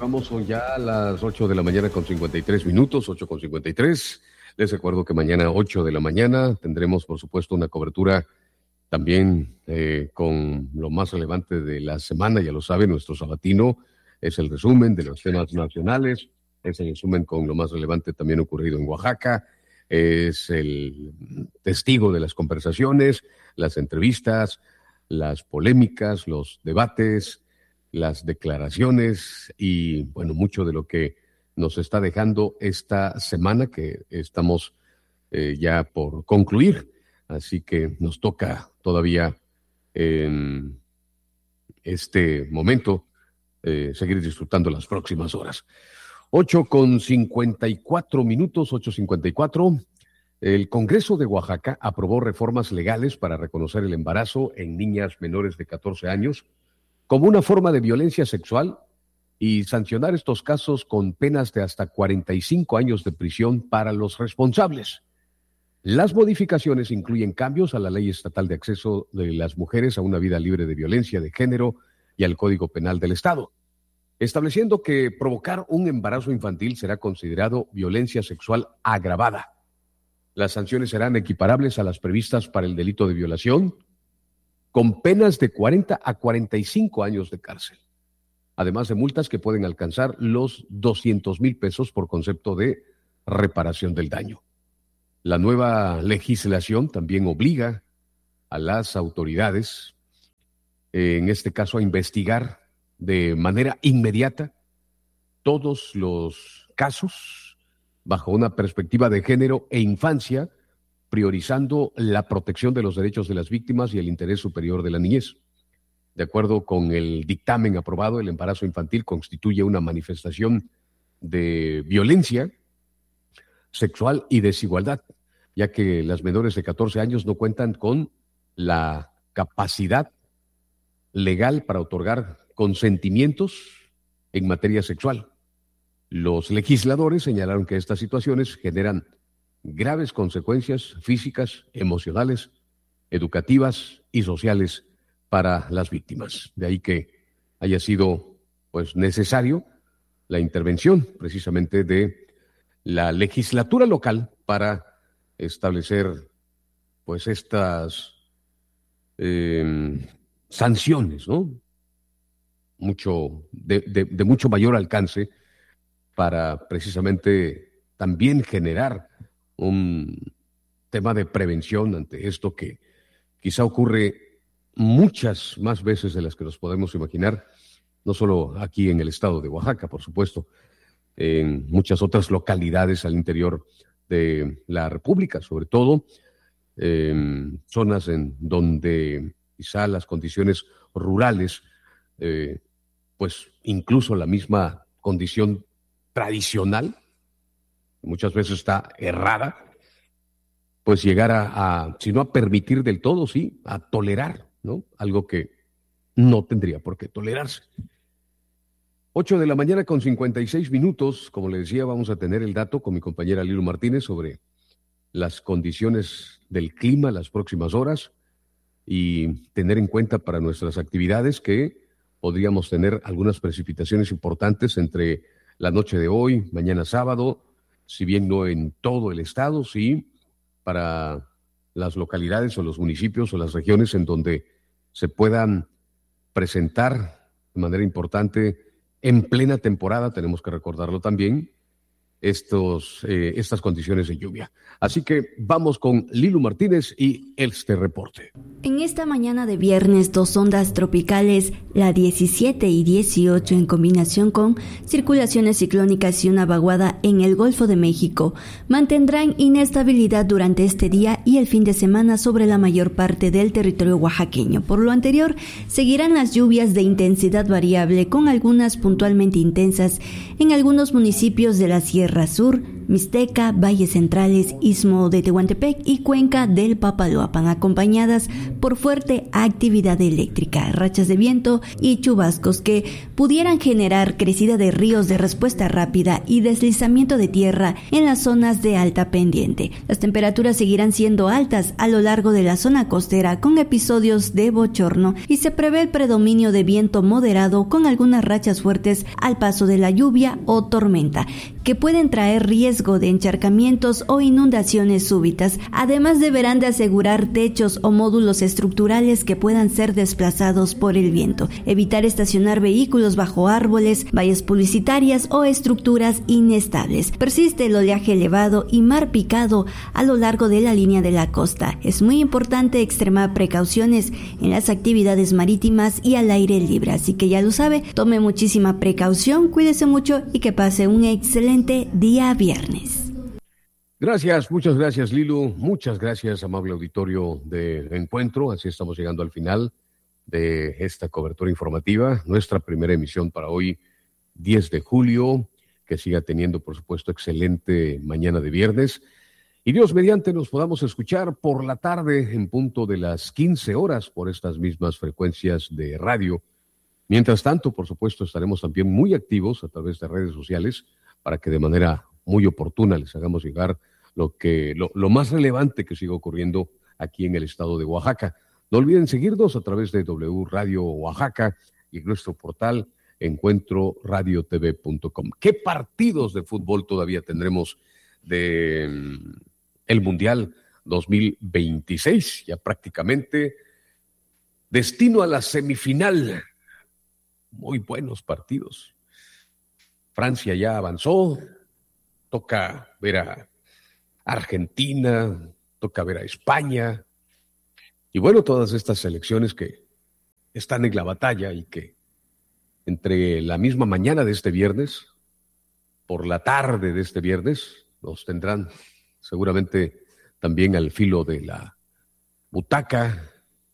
Son ya las 8 de la mañana con 53 minutos, 8 con 53. Les recuerdo que mañana 8 de la mañana tendremos, por supuesto, una cobertura también con lo más relevante de la semana. Ya lo saben, nuestro sabatino es el resumen de los temas nacionales, es el resumen con lo más relevante también ocurrido en Oaxaca, es el testigo de las conversaciones, las entrevistas, las polémicas, los debates, las declaraciones y, bueno, mucho de lo que nos está dejando esta semana que estamos ya por concluir. Así que nos toca todavía en este momento seguir disfrutando las próximas horas. 8 con 54 minutos, 8:54. El Congreso de Oaxaca aprobó reformas legales para reconocer el embarazo en niñas menores de 14 años como una forma de violencia sexual y sancionar estos casos con penas de hasta 45 años de prisión para los responsables. Las modificaciones incluyen cambios a la Ley Estatal de Acceso de las Mujeres a una Vida Libre de Violencia de Género y al Código Penal del Estado, estableciendo que provocar un embarazo infantil será considerado violencia sexual agravada. Las sanciones serán equiparables a las previstas para el delito de violación, con penas de 40 a 45 años de cárcel, además de multas que pueden alcanzar los 200,000 pesos por concepto de reparación del daño. La nueva legislación también obliga a las autoridades, en este caso, a investigar de manera inmediata todos los casos bajo una perspectiva de género e infancia, priorizando la protección de los derechos de las víctimas y el interés superior de la niñez. De acuerdo con el dictamen aprobado, el embarazo infantil constituye una manifestación de violencia sexual y desigualdad, ya que las menores de 14 años no cuentan con la capacidad legal para otorgar consentimientos en materia sexual. Los legisladores señalaron que estas situaciones generan graves consecuencias físicas, emocionales, educativas y sociales para las víctimas. De ahí que haya sido, pues, necesario la intervención precisamente de la legislatura local para establecer, pues, estas sanciones, ¿no? De mucho mayor alcance para precisamente también generar un tema de prevención ante esto que quizá ocurre muchas más veces de las que nos podemos imaginar, no solo aquí en el estado de Oaxaca, por supuesto, en muchas otras localidades al interior de la República, sobre todo zonas en donde quizá las condiciones rurales, pues incluso la misma condición tradicional, muchas veces está errada, pues llegar si no a permitir del todo, sí, a tolerar, ¿no? Algo que no tendría por qué tolerarse. 8 de la mañana con 56 minutos, como le decía, vamos a tener el dato con mi compañera Lilu Martínez sobre las condiciones del clima las próximas horas y tener en cuenta para nuestras actividades que podríamos tener algunas precipitaciones importantes entre la noche de hoy, mañana sábado, si bien no en todo el estado, sí para las localidades o los municipios o las regiones en donde se puedan presentar de manera importante en plena temporada, tenemos que recordarlo también, estas condiciones de lluvia. Así que vamos con Lilu Martínez y este reporte. En esta mañana de viernes, dos ondas tropicales, la 17 y 18, en combinación con circulaciones ciclónicas y una vaguada en el Golfo de México, mantendrán inestabilidad durante este día y el fin de semana sobre la mayor parte del territorio oaxaqueño. Por lo anterior, seguirán las lluvias de intensidad variable, con algunas puntualmente intensas en algunos municipios de la Sierra Sur, Mixteca, Valles Centrales, Istmo de Tehuantepec y Cuenca del Papaloapan, acompañadas por fuerte actividad eléctrica, rachas de viento y chubascos que pudieran generar crecida de ríos de respuesta rápida y deslizamiento de tierra en las zonas de alta pendiente. Las temperaturas seguirán siendo altas a lo largo de la zona costera con episodios de bochorno y se prevé el predominio de viento moderado con algunas rachas fuertes al paso de la lluvia o tormenta, que pueden traer riesgo de encharcamientos o inundaciones súbitas. Además, deberán de asegurar techos o módulos estructurales que puedan ser desplazados por el viento, evitar estacionar vehículos bajo árboles, vallas publicitarias o estructuras inestables. Persiste el oleaje elevado y mar picado a lo largo de la línea de la costa. Es muy importante extremar precauciones en las actividades marítimas y al aire libre, así que ya lo sabe, tome muchísima precaución, cuídese mucho y que pase un excelente día viernes. Gracias, muchas gracias Lilu, muchas gracias amable auditorio de Encuentro. Así estamos llegando al final de esta cobertura informativa, nuestra primera emisión para hoy 10 de julio, que siga teniendo por supuesto excelente mañana de viernes y Dios mediante nos podamos escuchar por la tarde en punto de las 15 horas por estas mismas frecuencias de radio. Mientras tanto, por supuesto, estaremos también muy activos a través de redes sociales para que de manera muy oportuna les hagamos llegar lo más relevante que siga ocurriendo aquí en el estado de Oaxaca. No olviden seguirnos a través de W Radio Oaxaca y nuestro portal encuentroradiotv.com. ¿Qué partidos de fútbol todavía tendremos de el Mundial 2026? Ya prácticamente destino a la semifinal. Muy buenos partidos. Francia ya avanzó, toca ver a Argentina, toca ver a España, y bueno, todas estas selecciones que están en la batalla y que entre la misma mañana de este viernes, por la tarde de este viernes, nos tendrán seguramente también al filo de la butaca.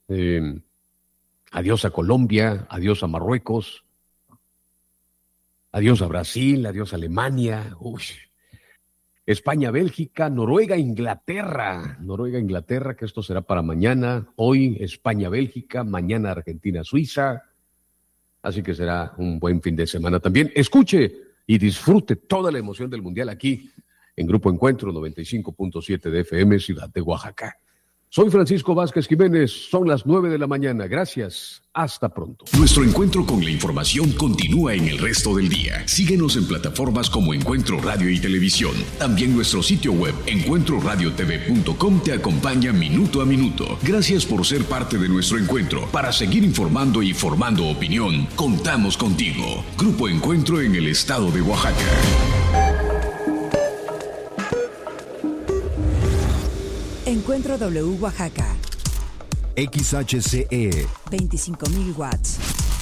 Adiós a Colombia, adiós a Marruecos, adiós a Brasil, adiós a Alemania, España, Bélgica, Noruega, Inglaterra, que esto será para mañana. Hoy España, Bélgica, mañana Argentina, Suiza. Así que será un buen fin de semana también. Escuche y disfrute toda la emoción del Mundial aquí en Grupo Encuentro 95.7 de FM, Ciudad de Oaxaca. Soy Francisco Vázquez Jiménez, son las 9 de la mañana. Gracias, hasta pronto. Nuestro encuentro con la información continúa en el resto del día. Síguenos en plataformas como Encuentro Radio y Televisión. También nuestro sitio web, encuentroradiotv.com, te acompaña minuto a minuto. Gracias por ser parte de nuestro encuentro. Para seguir informando y formando opinión, contamos contigo. Grupo Encuentro en el estado de Oaxaca. Encuentro W Oaxaca. XHCE 25.000 watts.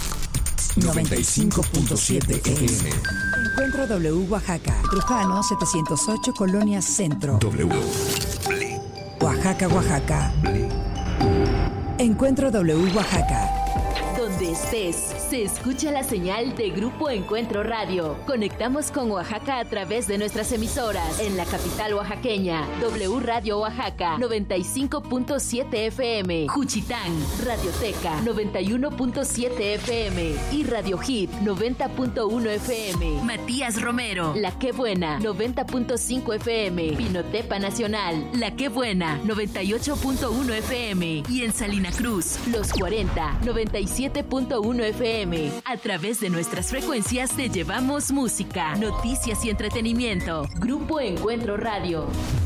95.7 FM. Encuentro W Oaxaca. Trujano 708 Colonia Centro. W. Oaxaca, Oaxaca. Encuentro W Oaxaca. Donde estés, se escucha la señal de Grupo Encuentro Radio. Conectamos con Oaxaca a través de nuestras emisoras. En la capital oaxaqueña, W Radio Oaxaca, 95.7 FM. Juchitán, Radioteca, 91.7 FM. Y Radio Hit, 90.1 FM. Matías Romero, La Qué Buena, 90.5 FM. Pinotepa Nacional, La Qué Buena, 98.1 FM. Y en Salina Cruz, Los 40, 97.1 FM. A través de nuestras frecuencias te llevamos música, noticias y entretenimiento. Grupo Encuentro Radio.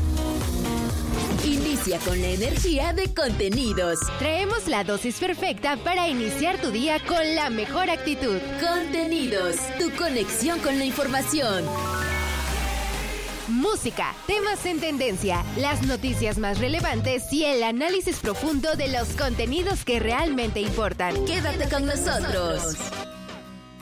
Inicia con la energía de contenidos. Traemos la dosis perfecta para iniciar tu día con la mejor actitud. Contenidos, tu conexión con la información. Música, temas en tendencia, las noticias más relevantes y el análisis profundo de los contenidos que realmente importan. Quédate con nosotros.